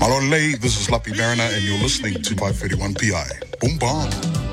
Malolei, this is Lapi Mariner, and you're listening to 531 PI. Boom, bam.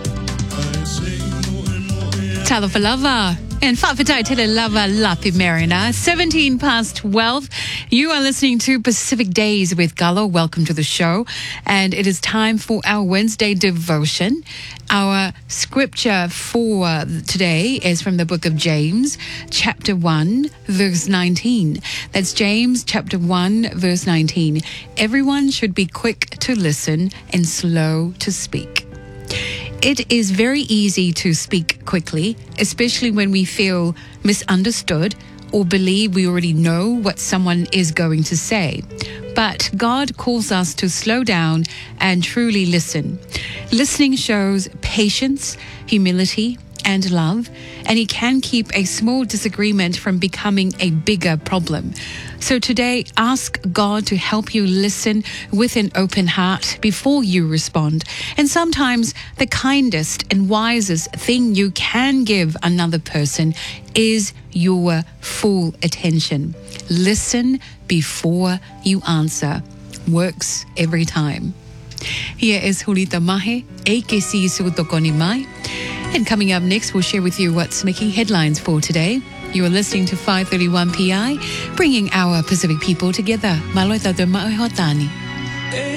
Talofa lava. And Whaapetai Tele Lava Lapi Mariner, 17 past 12. You are listening to Pacific Days with Gallo. Welcome to the show. And it is time for our Wednesday devotion. Our scripture for today is from the book of James, chapter 1, verse 19. That's James, chapter 1, verse 19. Everyone should be quick to listen and slow to speak. It is very easy to speak quickly, especially when we feel misunderstood or believe we already know what someone is going to say. But God calls us to slow down and truly listen. Listening shows patience, humility, and love, and it can keep a small disagreement from becoming a bigger problem. So today, ask God to help you listen with an open heart before you respond. And sometimes the kindest and wisest thing you can give another person is your full attention. Listen before you answer. Works every time. Here is Hulita Mahe, AKC Sutokoni Mai. And coming up next, we'll share with you what's making headlines for today. You are listening to 531 PI, bringing our Pacific people together. Maloita te maʻoe hotani.